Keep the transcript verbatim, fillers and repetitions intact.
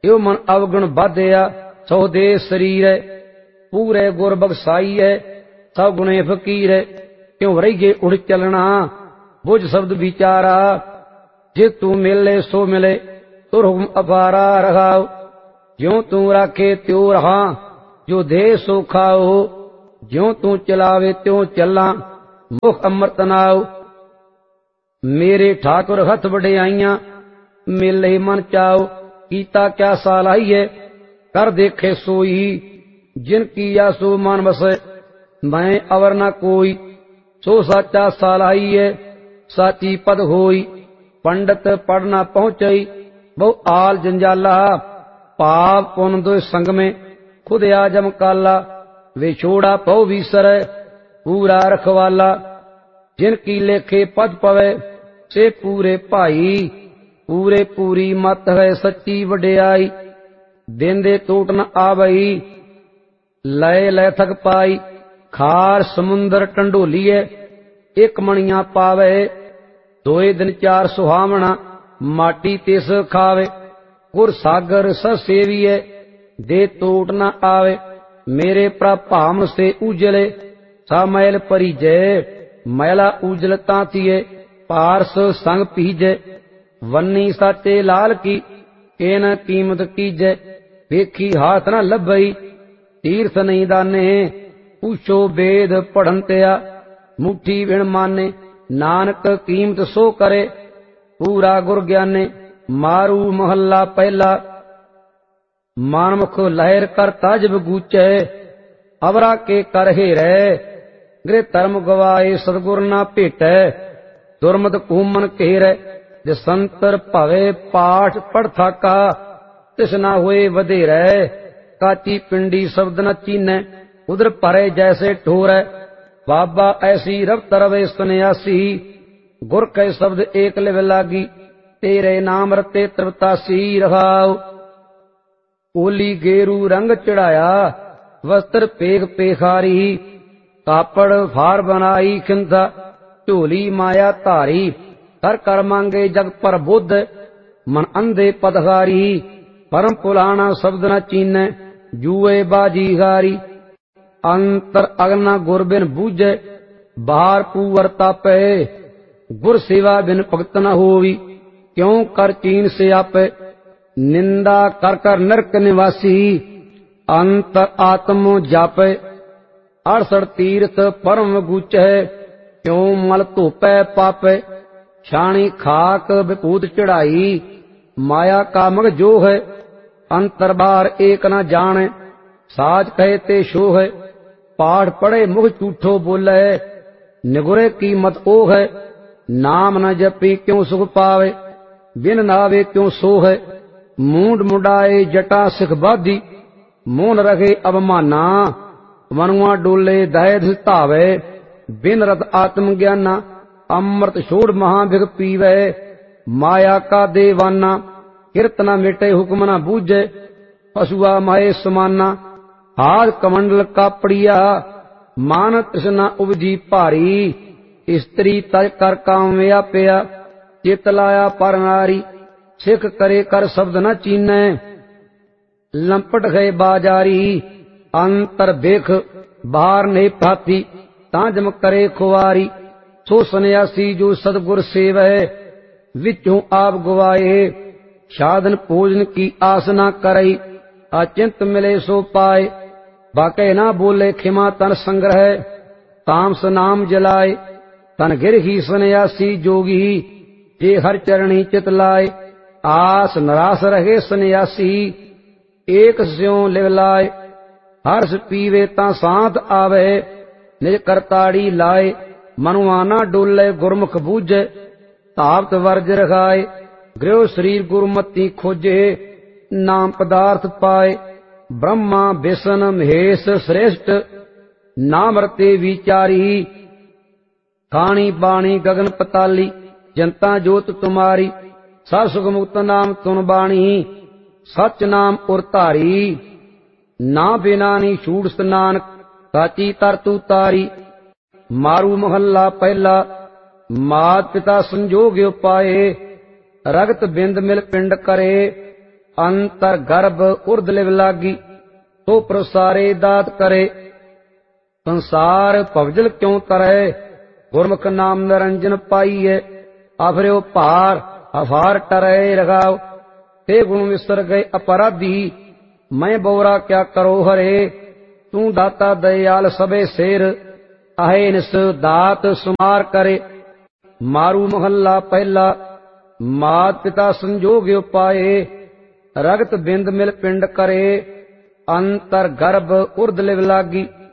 यो मन अवगुण बाध्या सौ दे शरीर है, पूरे गुर बगसाई है सब गुणे फकीर है। क्यों रहिए उड़ चलना बुझ शब्द विचारा, जे तू मिले सो मिले तुर हुक्म अपारा रखाओ। ज्यों तू राखे त्यों रहा, जो दे सो खाओ। ज्यों तू चलावे त्यों चला, मुख अमृत नाओ। मेरे ठाकुर हथ बड़ियाइयां मिले मन चाओ। कीता क्या सालाई है कर देखे सोई, जिन किया सो मन बसे मैं अवर न कोई। सो साचा सालाई है साची पद होई, पंडित पढ़ न पहुंचई बहु आल जंजाला। पाप पुन दो संग में खुद आजम काला, विछोड़ा पौ विसर पूरा रखवाला। जिनकी लेखे पद पवे से पूरे भाई, पूरे पूरी मत है सच्ची वडियाई। देंदे टूट न आवई लय लय थक पाई, खार समुंदर टंडोलीए एक मणिया पावे। दोए दिन चार सुहावना माटी तिस खावे, गुर सागर स सेविए दे टूट न आवे। मेरे प्रभाम से उजले सा मैल परिजय, मैला उजलता थिए पारस संग पीजे। वन्नी साचे लाल की केन कीमत कीजे, वेखी हाथ न लभई तीर्थ नहीं दाने। पूछो वेद पढ़न त्या मुठी विण माने, नानक कीमत सो करे पूरा गुर ज्ञाने। मारू महला पहला मानमुख लहर कर ताजब गूचे, अवरा के कर हेरै गृह धर्म गवाए सतगुर ना भेटै। दुर्मत कूमन घेरै जसंतर भवे पाठ पढ़ थाका, तिस ना होए वधेरै। काची पिंडी शब्द न चीनै उधर परे जैसे ठोरै। बाबा ऐसी रफ्त रवे सन्यासी, गुर कै शब्द एक लिव लागी। तेरे नाम रते त्रिवतासी रहाओ। ओली गेरू रंग चढ़ाया वस्त्र पेख पेखारी, कापड़ फार बनाई खिंदा झोली माया धारी। कर कर मांगे जग पर बुद्ध मन अंधे पदहारी, परम पुलाना शब्द न चीनै जुए बाजी हारी। अंतर अगना गुर बिन बूझे बाहर पूवर तापे, गुर सेवा बिन भगत न होवी क्यों कर चीन से आपे। निंदा कर कर नरक निवासी अंतर आत्म जापे। अड़सठ तीर्थ परम गुचै क्यों मल धोपै पापे। छाणी खाक विभूत चढ़ाई माया का मग जो है। अंतर बार एक न जाने साज कहे ते शो है। पाठ पढ़े मुख झूठो बोले निगुरे की मत ओ है। नाम न जपी क्यों सुख पावे, बिन नावे क्यों सो है। मूंड मुंडाए जटा सिख बाधी, मोन रखे अवमाना। मनुआ डोले दैध धावे, बिन रत आत्म ज्ञाना। अमृत छोड़ महाभिग पीवे, माया का देवाना। किरत न मिटे हुक्म न बूझे, पशुआ माए समाना। हाथ कमंडल का पड़िया, मान तृष्णा उपजी भारी। स्त्री तज कर काम व्यापया, चित लाया पर नारी। सिख करे कर शब्द न चीनै, लंपट गए बाजारी। अंतर बेख बाहर नहीं पाती, तांजम करे खुआरी। सो सन्यासी जो सदगुर सेवै, विचों आप गवाए। साधन भोजन की आस न करई, अचिंत मिले सो पाए। बाके ना बोले खिमा तन संग्रह, तामस नाम जलाए। तन गिर ही सन्यासी जोगी, जे हर चरणी चित लाए। आस नरास रहे सन्यासी, एक स्यों लिव लाए। हर्ष पीवे ता सांत आवे, निज करताड़ी लाए। मनुआना डोले गुरमुख बूझे, तावत वर्ज रखाए। गृह शरीर गुरुमति खोजे, नाम पदार्थ पाए। ब्रह्मा विष्णु महेश श्रेष्ठ, नाम रते विचारी। खानी बाणी गगन पताली, जनता जोत तुम्हारी। सब सुख मुक्त नाम तुन बाणी, सच नाम उर धारी। ना बिनानी छूट स्नान, साची तरतु तारी। मारू महला पहला, मात पिता संजोग पाए। रगत बिंद मिल पिंड करे, ਅੰਤਰ ਗਰਭ ਉਰਧ ਲਿਵ ਲਾਗੀ। ਤੋ ਪ੍ਰਸਾਰੇ ਦਾਤ ਕਰੇ, ਸੰਸਾਰ ਭਵਜਲ ਕਿਉ ਤਰੈ। ਗੁਰਮੁਖ ਨਾਮ ਨਿਰੰਜਨ ਪਾਈਐ, ਆਫਰਿਓ ਭਾਰ ਅਫਾਰ ਟਰੈ ਰਗਾਉ। ਤੇ ਗੁਣ ਵਿਸਰ ਗਏ ਅਪਰਾਧੀ, ਮੈਂ ਬੋਰਾ ਕਿਆ ਕਰੋ ਹਰੇ। ਤੂੰ ਦਾਤਾ ਦਇਆਲ ਸਭੇ ਸਿਰ, ਆਹੇ ਨਿਸ ਦਾਤ ਸੁਮਾਰ ਕਰੇ। ਮਾਰੂ ਮਹੱਲਾ ਪਹਿਲਾ। ਮਾਤ ਪਿਤਾ ਸੰਜੋਗ ਉਪਾਏ, ਰਗਤ ਬਿੰਦ ਮਿਲ ਪਿੰਡ ਕਰੇ। ਅੰਤਰ ਗਰਭ ਉਰਧ ਲਿਵ ਲਾਗੀ।